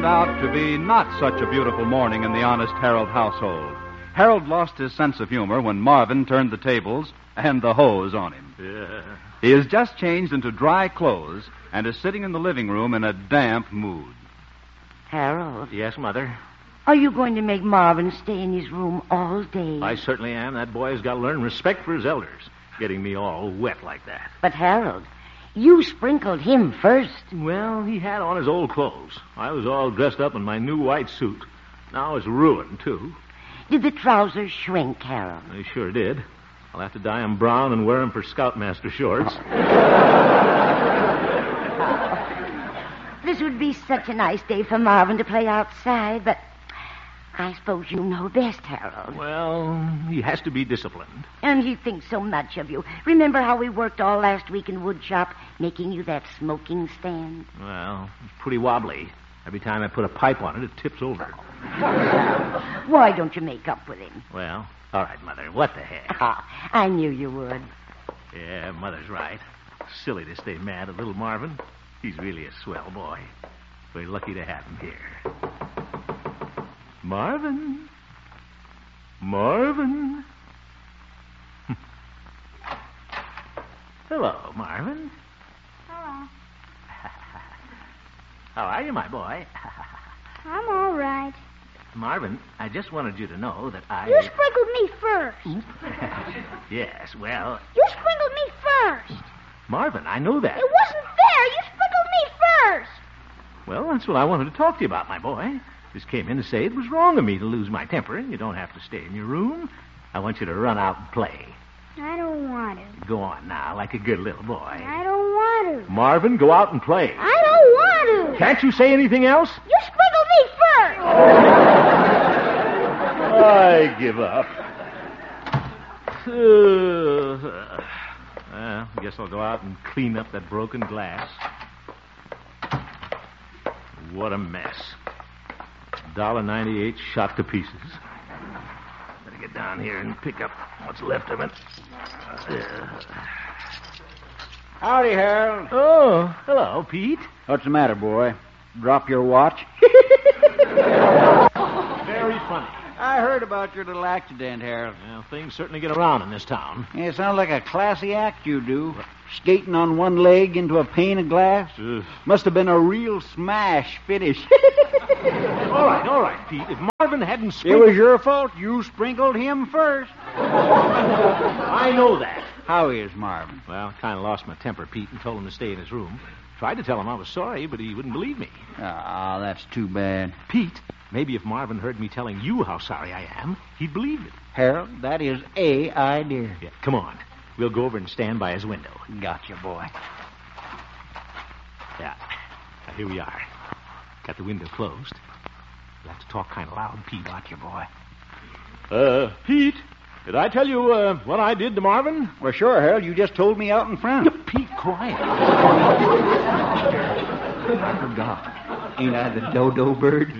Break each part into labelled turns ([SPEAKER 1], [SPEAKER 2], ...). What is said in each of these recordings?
[SPEAKER 1] Out to be not such a beautiful morning in the honest Harold household. Harold lost his sense of humor when Marvin turned the tables and the hose on him.
[SPEAKER 2] Yeah.
[SPEAKER 1] He has just changed into dry clothes and is sitting in the living room in a damp mood.
[SPEAKER 3] Harold,
[SPEAKER 2] Yes, Mother?
[SPEAKER 3] are you going to make Marvin stay in his room all day?
[SPEAKER 2] I certainly am. That boy's got to learn respect for his elders. Getting me all wet like that.
[SPEAKER 3] But, Harold, you sprinkled him first.
[SPEAKER 2] Well, he had on his old clothes. I was all dressed up in my new white suit. Now it's ruined, too.
[SPEAKER 3] Did the trousers shrink, Harold?
[SPEAKER 2] They sure did. I'll have to dye them brown and wear them for Scoutmaster shorts.
[SPEAKER 3] This would be such a nice day for Marvin to play outside, but I suppose you know best, Harold.
[SPEAKER 2] Well, he has to be disciplined.
[SPEAKER 3] And he thinks so much of you. Remember how we worked all last week in woodshop, making you that smoking stand?
[SPEAKER 2] Well, it's pretty wobbly. Every time I put a pipe on it, it tips over.
[SPEAKER 3] Why don't you make up with him?
[SPEAKER 2] Well, all right, Mother, what the heck?
[SPEAKER 3] I knew you would.
[SPEAKER 2] Yeah, Mother's right. Silly to stay mad at little Marvin. He's really a swell boy. We're lucky to have him here. Marvin. Marvin. Hello, Marvin.
[SPEAKER 4] Hello.
[SPEAKER 2] How are you, my boy?
[SPEAKER 4] I'm all right.
[SPEAKER 2] Marvin, I just wanted you to know that I...
[SPEAKER 4] You sprinkled me first.
[SPEAKER 2] Yes, well...
[SPEAKER 4] You sprinkled me first.
[SPEAKER 2] Marvin, I know that.
[SPEAKER 4] It wasn't fair. You sprinkled me first.
[SPEAKER 2] Well, that's what I wanted to talk to you about, my boy. Just came in to say it was wrong of me to lose my temper. You don't have to stay in your room. I want you to run out and play.
[SPEAKER 4] I don't want to.
[SPEAKER 2] Go on now, like a good little boy.
[SPEAKER 4] I don't want to.
[SPEAKER 2] Marvin, go out and play.
[SPEAKER 4] I don't want to.
[SPEAKER 2] Can't you say anything else?
[SPEAKER 4] You sprinkled me first.
[SPEAKER 2] I give up. Well, I guess I'll go out and clean up that broken glass. What a mess. $1.98 shot to pieces. Better get down here and pick up what's left of it.
[SPEAKER 5] Howdy, Harold.
[SPEAKER 2] Oh, hello, Pete.
[SPEAKER 5] What's the matter, boy? Drop your watch?
[SPEAKER 2] Very funny.
[SPEAKER 5] I heard about your little accident, Harold.
[SPEAKER 2] Well, things certainly get around in this town.
[SPEAKER 5] Yeah, it sounds like a classy act you do. Skating on one leg into a pane of glass. Must have been a real smash finish.
[SPEAKER 2] All right, Pete. If Marvin hadn't
[SPEAKER 5] It
[SPEAKER 2] sprinkled...
[SPEAKER 5] was your fault. You sprinkled him first.
[SPEAKER 2] I know that.
[SPEAKER 5] How is Marvin?
[SPEAKER 2] Well, kind of lost my temper, Pete, and told him to stay in his room. Tried to tell him I was sorry, but he wouldn't believe me.
[SPEAKER 5] Ah, that's too bad.
[SPEAKER 2] Pete, maybe if Marvin heard me telling you how sorry I am, he'd believe it.
[SPEAKER 5] Harold, that is a idea.
[SPEAKER 2] Yeah, come on. We'll go over and stand by his window.
[SPEAKER 5] Gotcha, boy.
[SPEAKER 2] Yeah. Now, here we are. Got the window closed. We'll have to talk kind of loud, Pete.
[SPEAKER 5] Gotcha, boy.
[SPEAKER 2] Pete, did I tell you what I did to Marvin?
[SPEAKER 5] Well, sure, Harold. You just told me out in front.
[SPEAKER 2] Pete, quiet.
[SPEAKER 5] I forgot. Ain't I the dodo bird?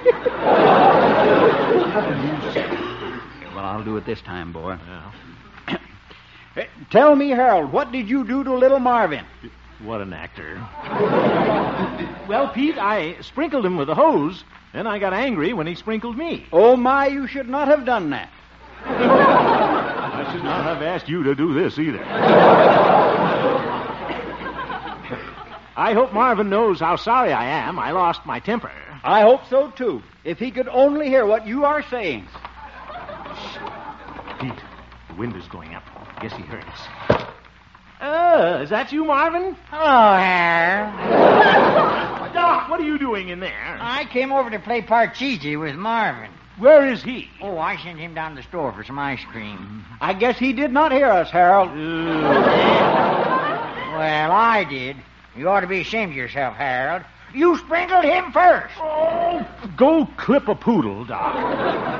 [SPEAKER 5] Well, I'll do it this time, boy.
[SPEAKER 2] Yeah.
[SPEAKER 5] Tell me, Harold, what did you do to little Marvin?
[SPEAKER 2] What an actor. Well, Pete, I sprinkled him with a hose, then I got angry when he sprinkled me.
[SPEAKER 5] Oh, my, you should not have done that.
[SPEAKER 2] I should not have asked you to do this either. I hope Marvin knows how sorry I am. I lost my temper.
[SPEAKER 5] I hope so, too. If he could only hear what you are saying.
[SPEAKER 2] Pete, the wind is going up. Guess he heard us. Is that you, Marvin?
[SPEAKER 6] Hello, Harold.
[SPEAKER 2] Doc, what are you doing in there?
[SPEAKER 6] I came over to play Parcheesi with Marvin.
[SPEAKER 2] Where is he?
[SPEAKER 6] Oh, I sent him down to the store for some ice cream.
[SPEAKER 5] I guess he did not hear us, Harold.
[SPEAKER 6] Well, I did. You ought to be ashamed of yourself, Harold. You sprinkled him first.
[SPEAKER 2] Oh, go clip a poodle, Doc.